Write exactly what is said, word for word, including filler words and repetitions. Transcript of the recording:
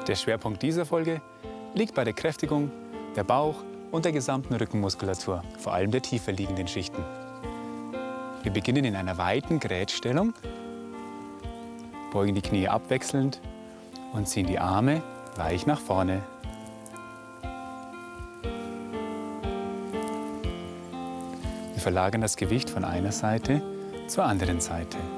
Der Schwerpunkt dieser Folge liegt bei der Kräftigung der Bauch- und der gesamten Rückenmuskulatur, vor allem der tiefer liegenden Schichten. Wir beginnen in einer weiten Grätstellung, beugen die Knie abwechselnd und ziehen die Arme weich nach vorne. Wir verlagern das Gewicht von einer Seite zur anderen Seite.